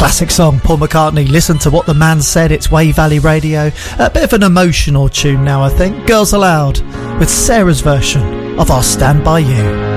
Classic song, Paul McCartney. Listen to what the man said. It's Wave Valley Radio. A bit of an emotional tune now, I think. Girls Aloud with Sarah's version of I'll Stand By You.